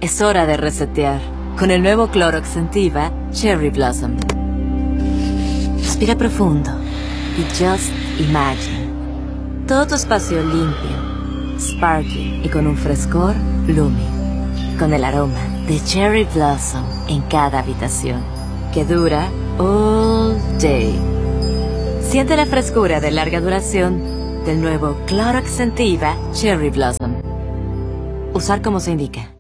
Es hora de resetear con el nuevo Clorox Scentiva Cherry Blossom. Respira profundo y just imagine todo tu espacio limpio, sparkly y con un frescor blooming, con el aroma de Cherry Blossom en cada habitación, que dura all day. Siente la frescura de larga duración del nuevo Clorox Scentiva Cherry Blossom. Usar como se indica.